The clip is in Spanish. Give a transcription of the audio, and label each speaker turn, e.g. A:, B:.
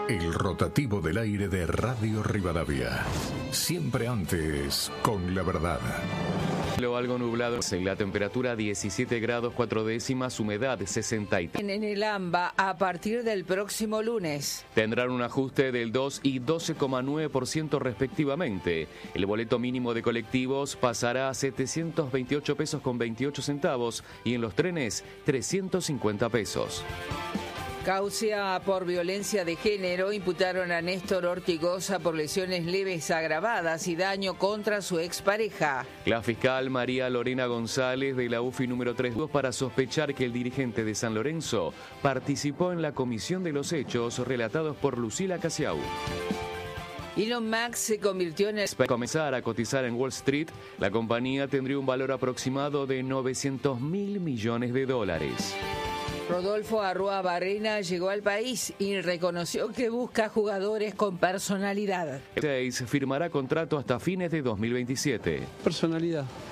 A: El rotativo del aire de Radio Rivadavia. Siempre antes con la verdad.
B: Algo nublado, la temperatura 17 grados 4 décimas, humedad 63.
C: En el AMBA, a partir del próximo lunes.
B: Tendrán un ajuste del 2 y 12,9% respectivamente. El boleto mínimo de colectivos pasará a 728 pesos con 28 centavos y en los trenes 350 pesos.
C: Causa por violencia de género, imputaron a Néstor Ortigosa por lesiones leves agravadas y daño contra su expareja.
B: La fiscal María Lorena González de la UFI número 3 para sospechar que el dirigente de San Lorenzo participó en la comisión de los hechos relatados por Lucila Casiau.
C: Elon Musk se convirtió en el...
B: Para comenzar a cotizar en Wall Street, la compañía tendría un valor aproximado de $900 mil millones.
C: Rodolfo Arrúa-Barrena llegó al país y reconoció que busca jugadores con personalidad.
B: Firmará contrato hasta fines de 2027.
D: Personalidad.